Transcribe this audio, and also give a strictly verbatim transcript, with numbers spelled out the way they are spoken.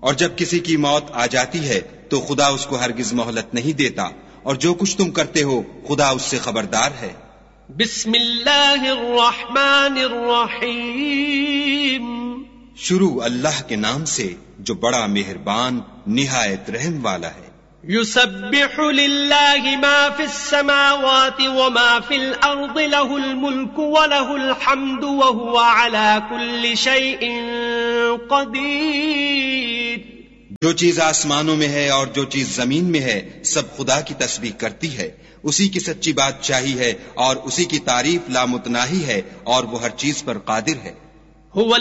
और जब किसी की मौत आ जाती है तो खुदा उसको हरगिज मोहलत नहीं देता, और जो कुछ तुम करते हो खुदा उससे खबरदार है। बिस्मिल्लाहिर्रहमानिर्रहीम। शुरू अल्लाह के नाम से जो बड़ा मेहरबान निहायत रहम वाला है। युसब्बिहु लिल्लाहि मा फिस समावाति व मा फिल अर्दि लहुल मुल्कु व लहुल हम्दु व हुवा अला कुल्लि शैइन क़दीर। जो चीज आसमानों में है और जो चीज जमीन में है सब खुदा की तस्बीह करती है। उसी की सच्ची बादशाही है और उसी की तारीफ लामुतनाही है और वो हर चीज पर कादिर है।